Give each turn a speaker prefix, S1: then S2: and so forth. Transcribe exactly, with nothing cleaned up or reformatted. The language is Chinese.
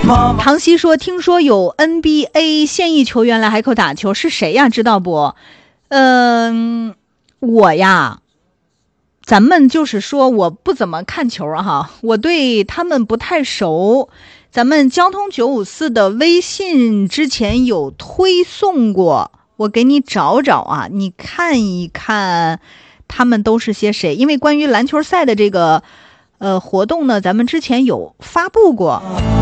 S1: 唐熙说听说有 N B A 现役球员来海口打球，是谁呀？知道不？嗯、呃，我呀咱们就是说我不怎么看球啊哈，我对他们不太熟。咱们交通九五四的微信之前有推送过，我给你找找啊，你看一看他们都是些谁。因为关于篮球赛的这个呃活动呢，咱们之前有发布过。